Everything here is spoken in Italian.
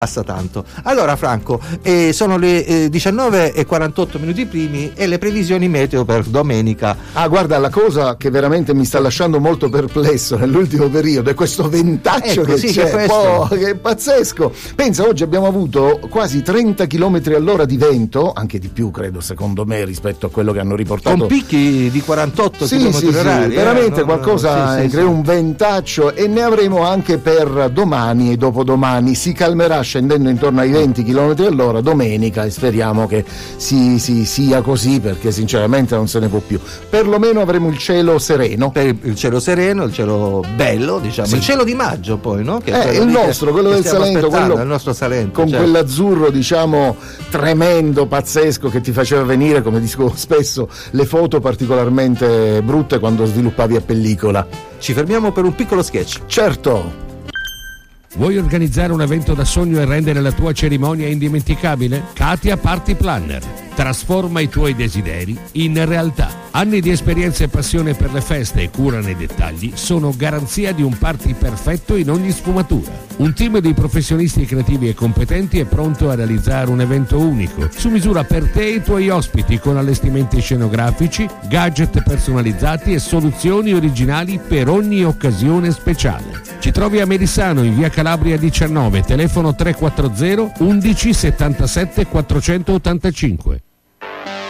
passa tanto. Allora Franco, sono le 19:48 minuti primi e le previsioni meteo per domenica. Guarda, la cosa che veramente mi sta lasciando molto perplesso nell'ultimo periodo è questo ventaccio che c'è, che è pazzesco. Pensa, oggi abbiamo avuto quasi 30 km all'ora di vento, anche di più credo secondo me rispetto a quello che hanno riportato, con picchi di 48 km orari. Veramente qualcosa, crea un ventaccio, e ne avremo anche per domani e dopodomani. Si calmerà scendendo intorno ai 20 km all'ora domenica, e speriamo che sia così, perché sinceramente non se ne può più. Perlomeno avremo il cielo sereno. Il cielo sereno, il cielo bello, diciamo, sì. Il cielo di maggio poi, no? Che è il nostro, quello del Salento, il nostro Salento, con quell'azzurro, diciamo, tremendo, pazzesco, che ti faceva venire, come dico spesso, le foto particolarmente brutte quando sviluppavi a pellicola. Ci fermiamo per un piccolo sketch. Certo. Vuoi organizzare un evento da sogno e rendere la tua cerimonia indimenticabile? Katia Party Planner. Trasforma i tuoi desideri in realtà. Anni di esperienza e passione per le feste e cura nei dettagli sono garanzia di un party perfetto in ogni sfumatura. Un team di professionisti creativi e competenti è pronto a realizzare un evento unico, su misura per te e i tuoi ospiti, con allestimenti scenografici, gadget personalizzati e soluzioni originali per ogni occasione speciale. Ci trovi a Merissano, in via Calabria 19, telefono 340 11 77 485.